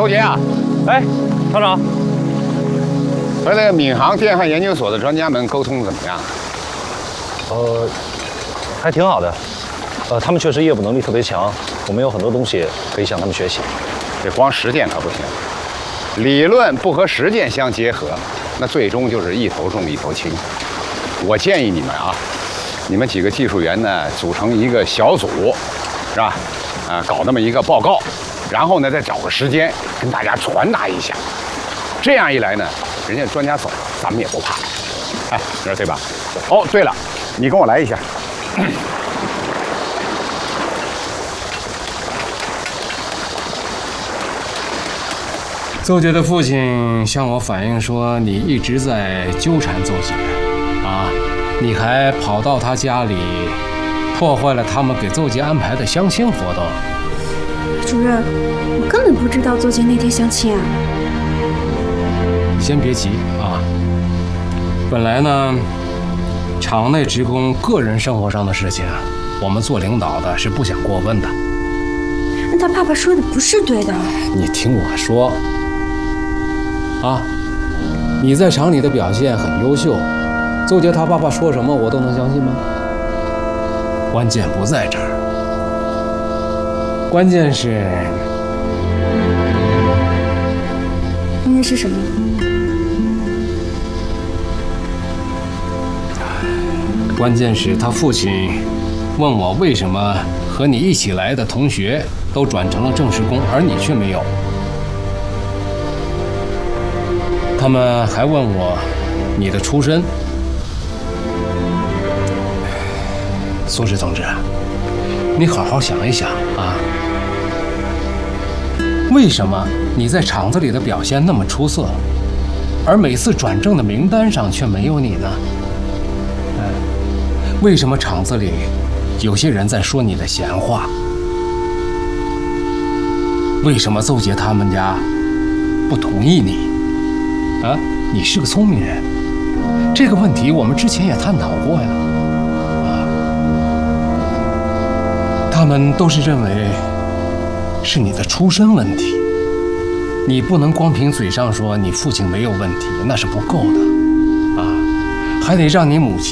周杰啊， 哎，厂长， 和那个闵行电焊研究所的专家们沟通怎么样？ 还挺好的。他们确实业务能力特别强，我们有很多东西可以向他们学习。 这光实践可不行，理论不和实践相结合，那最终就是一头重一头轻。我建议你们啊，你们几个技术员呢，组成一个小组，是吧？搞那么一个报告，然后呢，再找个时间跟大家传达一下。这样一来呢，人家专家走，咱们也不怕。哎，你说对吧？哦，对了，你跟我来一下。 邹杰的父亲向我反映说，你一直在纠缠邹杰，啊，你还跑到他家里，破坏了他们给邹杰安排的相亲活动。 主任，我根本不知道邹杰那天相亲啊。 先别急啊，本来呢，厂内职工个人生活上的事情，我们做领导的是不想过问的。 那他爸爸说的不是对的。 你听我说。啊，你在厂里的表现很优秀，邹杰他爸爸说什么我都能相信吗？关键不在这儿，关键是什么？ 关键是他父亲问我为什么和你一起来的同学都转成了正式工，而你却没有。他们还问我你的出身。苏轼同志，你好好想一想啊，为什么你在厂子里的表现那么出色，而每次转正的名单上却没有你呢？为什么厂子里有些人在说你的闲话？为什么邹杰他们家不同意你？啊，你是个聪明人，这个问题我们之前也探讨过呀。啊，他们都是认为是你的出身问题，你不能光凭嘴上说你父亲没有问题，那是不够的啊，还得让你母亲